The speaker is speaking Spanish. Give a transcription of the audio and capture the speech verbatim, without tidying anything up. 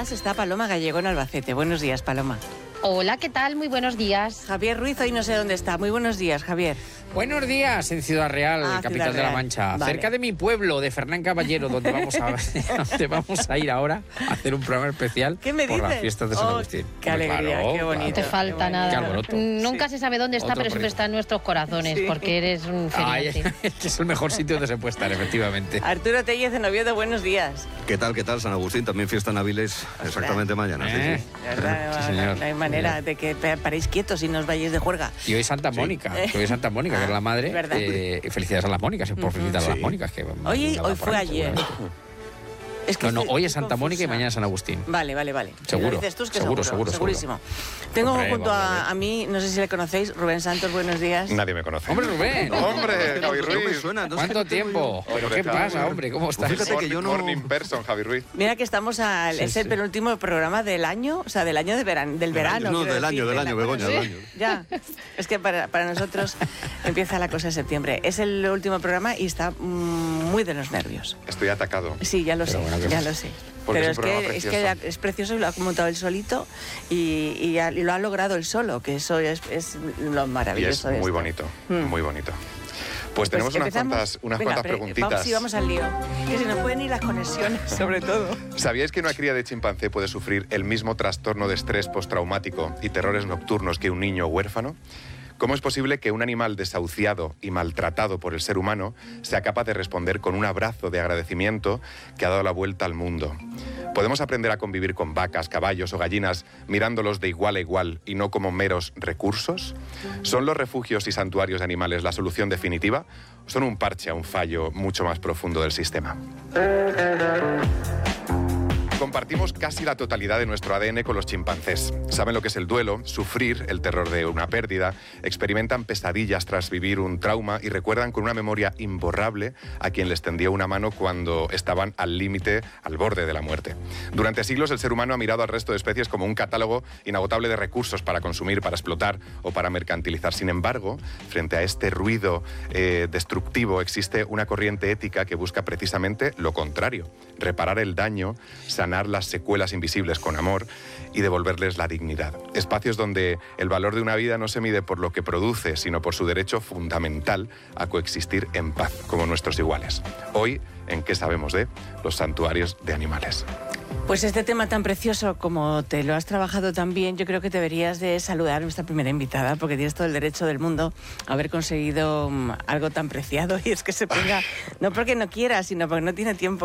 además está Paloma Gallego en Albacete. Buenos días, Paloma. Hola, ¿qué tal? Muy buenos días. Javier Ruiz hoy no sé dónde está. Muy buenos días, Javier. Buenos días, en Ciudad Real, Ah, capital Ciudad de La Real. Mancha. Vale. Cerca de mi pueblo, de Fernán Caballero, donde vamos a, donde vamos a ir ahora a hacer un programa especial ¿Qué me por dices? las fiestas de San Oh, Agustín. qué Hombre, alegría, claro, qué bonito. No te claro. falta Qué nada. Qué alboroto. Nunca Sí. se sabe dónde está, Otro pero siempre ritmo. está en nuestros corazones, Sí. porque eres un Ay, feriante. es el mejor sitio donde se puede estar, efectivamente. Arturo Tellez en Oviedo, buenos días. ¿Qué tal, qué tal, San Agustín? También fiesta en Avilés, exactamente mañana. sí, Eh, sí. De verdad, Sí, no, señor. no hay manera de que pa- paréis quietos y nos vayáis de juerga. Y hoy Santa Mónica, que hoy es Santa Mónica, que es la madre. Ah, ¿verdad? Eh, felicidades a las Mónicas, y por felicitar a las Sí. Mónicas. Que Hoy, nada hoy por fue ahí, ayer. seguramente. Es que No, no, estoy- hoy es estoy Santa Mónica y confusa. mañana es San Agustín. Vale, vale, vale. Seguro, Si lo dices tú, es que seguro, seguro, seguro, segurísimo. Tengo Hombre, junto vamos a a, ver. a mí, no sé si le conocéis, Rubén Santos, buenos días. Nadie me conoce. Hombre, Rubén. Hombre, Javi No me Ruiz. suena, no sé ¿Cuánto qué tengo tiempo? yo. ¿Pero Hombre, qué claro. pasa, hombre? ¿Cómo estás? Fíjate que yo no- Morning person, Javi Ruiz. Mira que estamos al, Sí, es el sí. penúltimo programa del año, o sea, del año de verano, del verano. No, quiero del decir, año, del de la- año, Begoña, del año. Ya, es que para, para nosotros empieza la cosa en septiembre. Es el último programa y está mm, muy de los nervios. Estoy atacado. Sí, ya lo Pero sé, bueno, que- ya lo sé. Porque Pero es es, un programa que, es que precioso. ya- es precioso y lo ha montado él solito y, y ha- y lo ha logrado él solo, que eso es, es lo Y es maravilloso de muy esto. bonito, Mm. muy bonito. Pues tenemos Pues unas empezamos. cuantas, unas Venga, cuantas pre- preguntitas. Vamos, sí, vamos al lío. Que se nos pueden ir las conexiones, sobre todo. ¿Sabíais que una cría de chimpancé puede sufrir el mismo trastorno de estrés postraumático y terrores nocturnos que un niño huérfano? ¿Cómo es posible que un animal desahuciado y maltratado por el ser humano sea capaz de responder con un abrazo de agradecimiento que ha dado la vuelta al mundo? ¿Podemos aprender a convivir con vacas, caballos o gallinas mirándolos de igual a igual y no como meros recursos? ¿Son los refugios y santuarios de animales la solución definitiva o son un parche a un fallo mucho más profundo del sistema? Compartimos casi la totalidad de nuestro A D N con los chimpancés. Saben lo que es el duelo, sufrir el terror de una pérdida, experimentan pesadillas tras vivir un trauma y recuerdan con una memoria imborrable a quien les tendió una mano cuando estaban al límite, al borde de la muerte. Durante siglos el ser humano ha mirado al resto de especies como un catálogo inagotable de recursos para consumir, para explotar o para mercantilizar. Sin embargo, frente a este ruido eh, destructivo existe una corriente ética que busca precisamente lo contrario: reparar el daño, sanar las secuelas invisibles con amor y devolverles la dignidad. Espacios donde el valor de una vida no se mide por lo que produce, sino por su derecho fundamental a coexistir en paz, como nuestros iguales. Hoy, ¿en qué sabemos de los santuarios de animales? Pues este tema tan precioso como te lo has trabajado tan bien, yo creo que deberías de saludar a nuestra primera invitada, porque tienes todo el derecho del mundo a haber conseguido mm, algo tan preciado, y es que se ponga, no porque no quiera, sino porque no tiene tiempo.